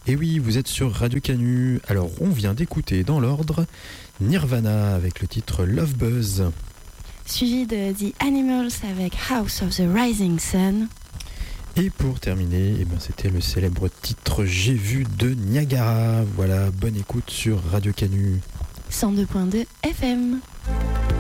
Et oui, vous êtes sur Radio Canu. Alors, on vient d'écouter dans l'ordre Nirvana avec le titre Love Buzz. Suivi de The Animals avec House of the Rising Sun. Et pour terminer, c'était le célèbre titre J'ai vu de Niagara. Voilà, bonne écoute sur Radio Canu. 102.2 FM.